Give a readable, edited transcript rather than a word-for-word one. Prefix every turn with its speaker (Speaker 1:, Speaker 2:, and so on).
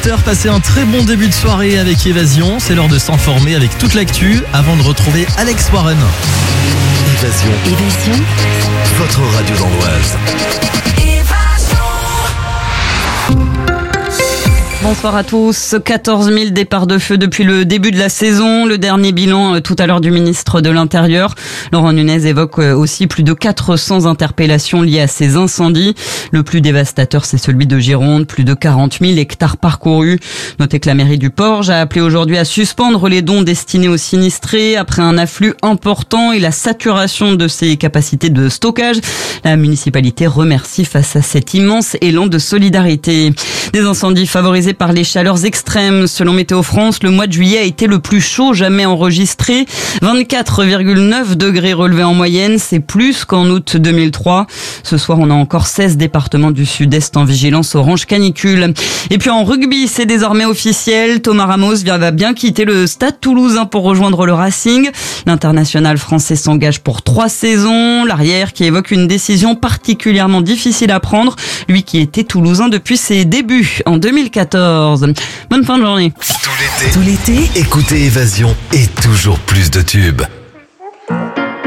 Speaker 1: 18h, passez un très bon début de soirée avec Évasion. C'est l'heure de s'informer avec toute l'actu avant de retrouver Alex Warren.
Speaker 2: Évasion. Votre radio dans l'Oise.
Speaker 3: Bonsoir à tous. 14 000 départs de feu depuis le début de la saison. Le dernier bilan tout à l'heure du ministre de l'Intérieur. Laurent Nunez évoque aussi plus de 400 interpellations liées à ces incendies. Le plus dévastateur, c'est celui de Gironde. Plus de 40 000 hectares parcourus. Notez que la mairie du Porge a appelé aujourd'hui à suspendre les dons destinés aux sinistrés après un afflux important et la saturation de ses capacités de stockage. La municipalité remercie face à cet immense élan de solidarité. Des incendies favorisés par les chaleurs extrêmes. Selon Météo France, le mois de juillet a été le plus chaud jamais enregistré. 24,9 degrés relevés en moyenne, c'est plus qu'en août 2003. Ce soir, on a encore 16 départements du sud-est en vigilance orange canicule. Et puis en rugby, c'est désormais officiel. Thomas Ramos va bien quitter le Stade Toulousain pour rejoindre le Racing. L'international français s'engage pour 3 saisons. L'arrière qui évoque une décision particulièrement difficile à prendre, lui qui était toulousain depuis ses débuts en 2014. Bonne fin de journée.
Speaker 2: Tout l'été, écoutez Évasion et toujours plus de tubes.